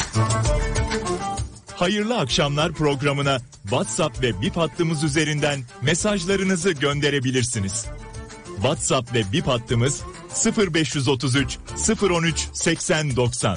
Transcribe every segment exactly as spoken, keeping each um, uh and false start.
Hayırlı akşamlar programına WhatsApp ve Bip hattımız üzerinden mesajlarınızı gönderebilirsiniz. WhatsApp ve Bip hattımız sıfır beş otuz üç sıfır on üç seksen doksan.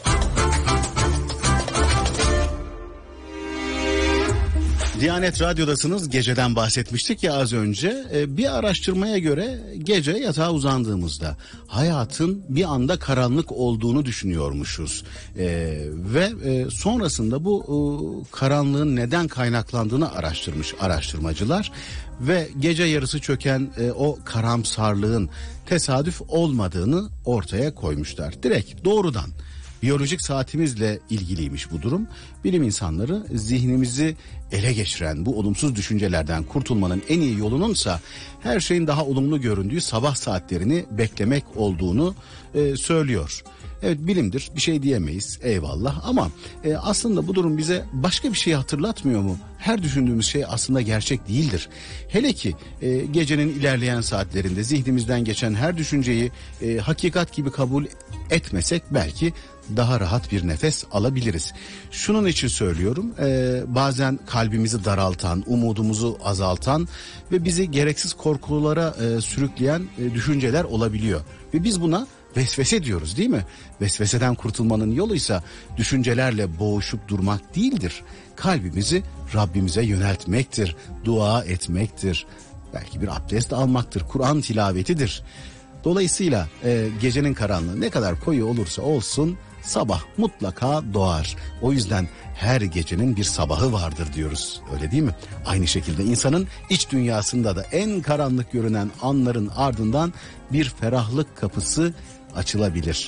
Diyanet Radyo'dasınız. Geceden bahsetmiştik ya az önce. Ee, bir araştırmaya göre gece yatağa uzandığımızda hayatın bir anda karanlık olduğunu düşünüyormuşuz. Ee, ve e, sonrasında bu e, karanlığın neden kaynaklandığını araştırmış araştırmacılar. Ve gece yarısı çöken e, o karamsarlığın tesadüf olmadığını ortaya koymuşlar. Direkt doğrudan. Biyolojik saatimizle ilgiliymiş bu durum. Bilim insanları zihnimizi ele geçiren bu olumsuz düşüncelerden kurtulmanın en iyi yolununsa her şeyin daha olumlu göründüğü sabah saatlerini beklemek olduğunu e, söylüyor. Evet, bilimdir, bir şey diyemeyiz, eyvallah, ama e, aslında bu durum bize başka bir şey hatırlatmıyor mu? Her düşündüğümüz şey aslında gerçek değildir. Hele ki e, gecenin ilerleyen saatlerinde zihnimizden geçen her düşünceyi e, hakikat gibi kabul etmesek belki daha rahat bir nefes alabiliriz. Şunun için söylüyorum, e, bazen kalbimizi daraltan, umudumuzu azaltan ve bizi gereksiz korkulara e, sürükleyen e, düşünceler olabiliyor. Ve biz buna vesvese diyoruz, değil mi? Vesveseden kurtulmanın yoluysa düşüncelerle boğuşup durmak değildir. Kalbimizi Rabbimize yöneltmektir, dua etmektir. Belki bir abdest almaktır, Kur'an tilavetidir. Dolayısıyla e, gecenin karanlığı ne kadar koyu olursa olsun sabah mutlaka doğar. O yüzden her gecenin bir sabahı vardır diyoruz. Öyle değil mi? Aynı şekilde insanın iç dünyasında da en karanlık görünen anların ardından bir ferahlık kapısı açılabilir.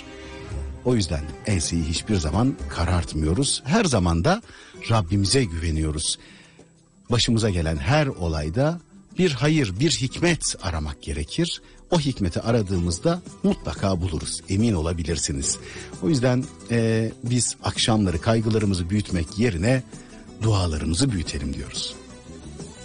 O yüzden enseyi hiçbir zaman karartmıyoruz. Her zaman da Rabbimize güveniyoruz. Başımıza gelen her olayda bir hayır, bir hikmet aramak gerekir. O hikmeti aradığımızda mutlaka buluruz. Emin olabilirsiniz. O yüzden e, biz akşamları kaygılarımızı büyütmek yerine dualarımızı büyütelim diyoruz.